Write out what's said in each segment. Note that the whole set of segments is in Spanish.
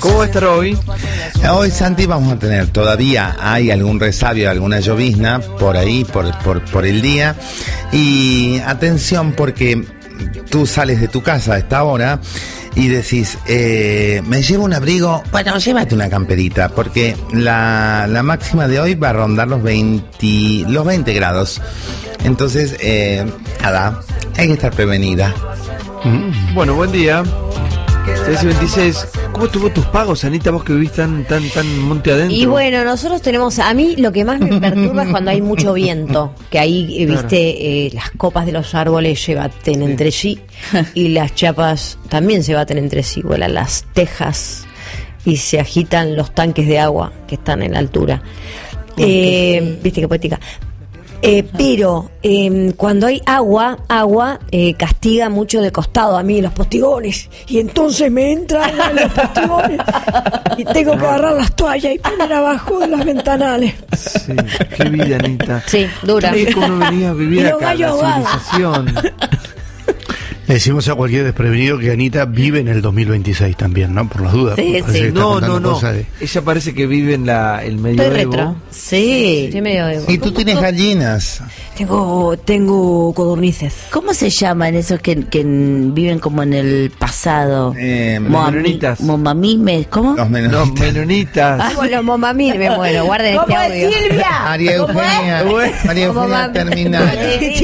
¿Cómo va a estar hoy? Hoy, Santi, vamos a tener, todavía hay algún resabio, alguna llovizna por ahí, por el día. Y atención, porque tú sales de tu casa a esta hora y decís, me llevo un abrigo. Bueno, llévate una camperita, porque la máxima de hoy va a rondar los 20 grados. Entonces, nada, hay que estar prevenida. Bueno, buen día. 6:26. ¿Cómo estuvo tus pagos, Anita, vos que vivís tan monte adentro? Y bueno, nosotros tenemos, a mí lo que más me perturba es cuando hay mucho viento, que ahí, viste, las copas de los árboles se baten entre sí y las chapas también se baten entre sí, vuelan las tejas y se agitan los tanques de agua que están en la altura. Viste qué poética. Pero cuando hay agua castiga mucho de costado a mí los postigones, y entonces me entran los postigones y tengo que agarrar las toallas y poner abajo de las ventanales. Sí, qué vida, Anita. Sí, dura. ¿Cómo no venías a vivir acá la civilización? Le decimos a cualquier desprevenido que Anita vive en el 2026 también, ¿no? Por las dudas. Sí, sí. No. Ella parece que vive en el medioevo. Estoy retro. Sí, estoy medioevo. ¿Y tú tienes gallinas? Tengo codornices. ¿Cómo se llaman esos que viven como en el pasado? Menonitas. Momamimes, ¿cómo? Los menonitas. Los menonitas. Como los momamil, me muero. Guarden este audio. Silvia? María Eugenia terminal.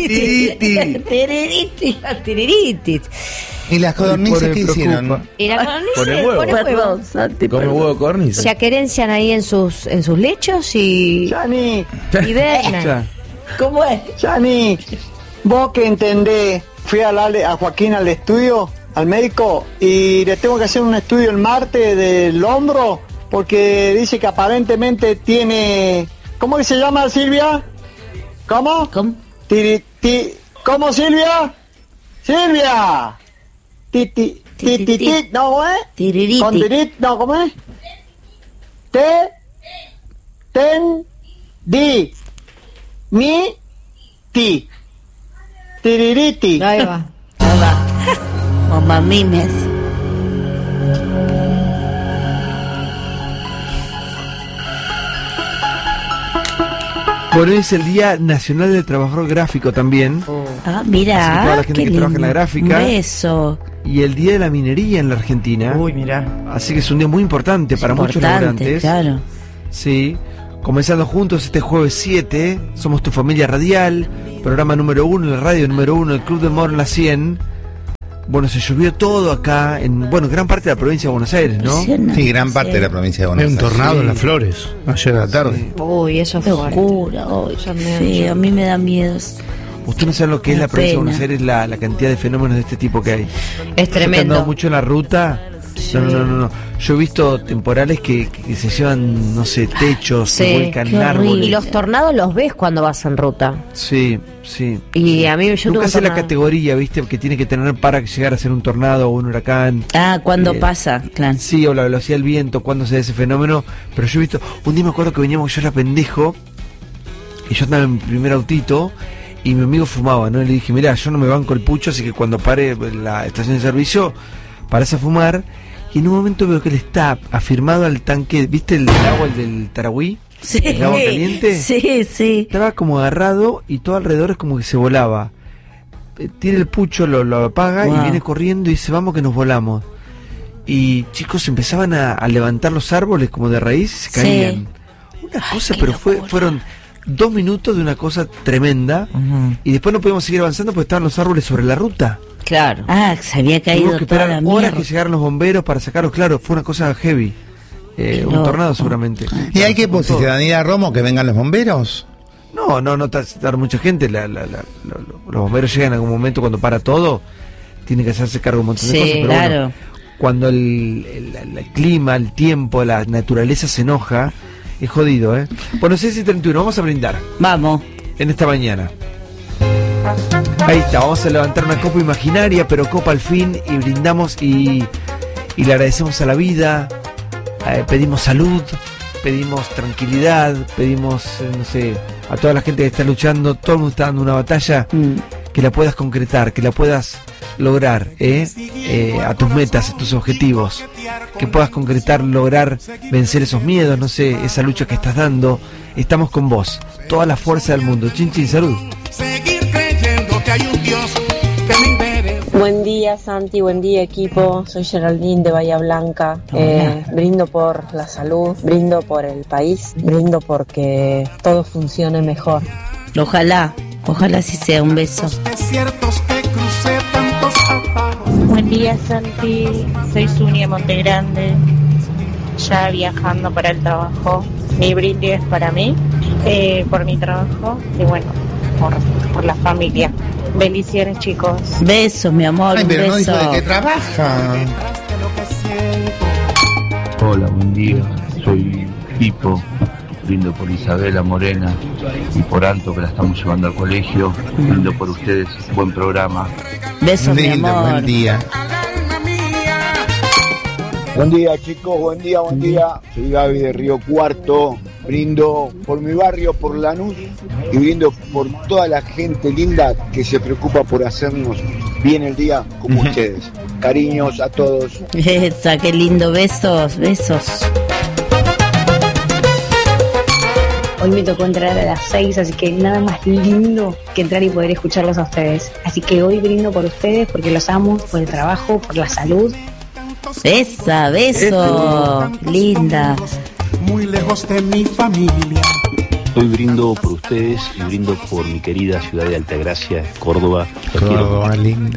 Tiriritis. ¿Y las codornices qué hicieron? Y la Pone huevo. pone huevo. Perdón, Santi, Come perdón. huevo cornice. Se aquerencian ahí en sus lechos y hibernan. ¿Cómo es? Chani, vos que entendés, fui a Joaquín al estudio, al médico, y le tengo que hacer un estudio el martes del hombro, porque dice que aparentemente tiene... ¿Cómo que se llama, Silvia? ¿Cómo? ¿Cómo? ¿Cómo, Silvia? ¡Silvia! ¿No, cómo es? Tiririti. Con tirit, no, ¿cómo es? Tiririti. Ahí va. Momamimes. Bueno, hoy es el Día Nacional del Trabajador Gráfico también. Ah, mira. Así que toda la gente que trabaja en la gráfica. Un beso. Y el Día de la Minería en la Argentina. Uy, mira. Así que es un día muy importante para muchos laburantes. Claro. Sí. Comenzando juntos este jueves 7, somos tu familia radial, programa número 1, la radio número 1, el Club de Humor en la 100. Bueno, se llovió todo acá, en gran parte de la provincia de Buenos Aires, ¿no? Sí, gran parte de la provincia de Buenos Hay Aires. un tornado Sí. en Las Flores, ayer a la tarde. Uy, eso Qué fue fuerte. oscura, Ya me da sí, mucho. a mí me da miedo. Usted no sabe lo que es Una la provincia de pena. Buenos Aires, la cantidad de fenómenos de este tipo que hay. Es Yo que he tremendo. andado mucho en la ruta. No. Yo he visto temporales que se llevan, no sé, techos, Sí, se vuelcan qué árboles. horrible. Y los tornados los ves cuando vas en ruta. Sí. Y a mí yo tuve Nunca un sé la tornado. categoría, ¿viste? Que tiene que tener para llegar a ser un tornado o un huracán. Ah, cuando Eh, pasa, claro. Sí, o la velocidad del viento, cuando se da ese fenómeno. Pero yo he visto, un día me acuerdo que veníamos, yo era pendejo, y yo andaba en mi primer autito, y mi amigo fumaba, ¿no? Y le dije, mirá, yo no me banco el pucho, así que cuando pare la estación de servicio, parás a fumar. Y en un momento veo que él está afirmado al tanque, ¿viste el agua, el del Tarahui? Sí. ¿El agua caliente? Sí. Estaba como agarrado y todo alrededor es como que se volaba. Tira el pucho, lo apaga Wow. y viene corriendo y dice, vamos que nos volamos. Y chicos empezaban a levantar los árboles como de raíz y se Sí. caían. Una cosa, qué pero locura. fueron 2 minutos de una cosa tremenda. Y después no pudimos seguir avanzando porque estaban los árboles sobre la ruta. Claro. Ah, se había caído Tuvimos que toda esperar la horas mierda. que llegaron los bomberos para sacarlos. Claro, fue una cosa heavy. Un loco. tornado seguramente. ¿Y hay que Con todo. posicionar a Romo que vengan los bomberos? No está mucha gente. Los bomberos llegan en algún momento cuando para todo. Tienen que hacerse cargo de un montón de Sí, cosas. Pero claro. bueno, cuando el clima, el tiempo, la naturaleza se enoja, es jodido, ¿eh? Bueno, 6:31, vamos a brindar Vamos. en esta mañana. Ahí está, vamos a levantar una copa imaginaria, pero copa al fin, y brindamos y le agradecemos a la vida, pedimos salud, pedimos tranquilidad, pedimos, no sé, a toda la gente que está luchando, todo el mundo está dando una batalla, que la puedas concretar, que la puedas lograr, a tus metas, a tus objetivos. que puedas concretar, lograr vencer esos miedos, no sé, esa lucha que estás dando. Estamos con vos, toda la fuerza del mundo. Chin Chin, salud. Seguir creyendo que hay un Dios que me merece. Buen día, Santi, buen día, equipo. Soy Geraldine de Bahía Blanca. Brindo por la salud, brindo por el país, brindo porque todo funcione mejor. Ojalá sí sea. Un beso. Desiertos que crucé tantos apagos. Buen día, Santi. Soy Zunia Montegrande, ya viajando para el trabajo. Mi brindis es para mí, por mi trabajo y bueno, por la familia. Bendiciones, chicos. Besos, mi amor. Ay, un pero no beso. dijo de qué trabaja. Hola, buen día. Soy Pipo. Brindo por Isabela Morena y por Anto, que la estamos llevando al colegio. Brindo por ustedes. Buen programa. Besos, mi Lindo, amor. buen día. Buen día, chicos, buen día. Soy Gaby de Río Cuarto. Brindo por mi barrio, por Lanús, y brindo por toda la gente linda que se preocupa por hacernos bien el día, como ustedes. Cariños a todos. Esa, qué lindo. Besos. Hoy me tocó entrar a las 6, así que nada más lindo que entrar y poder escucharlos a ustedes. Así que hoy brindo por ustedes, porque los amo, por el trabajo, por la salud. Esa, beso. Linda. Muy lejos de mi familia. Hoy brindo por ustedes y brindo por mi querida ciudad de Altagracia, Córdoba. Los quiero. Córdoba, linda.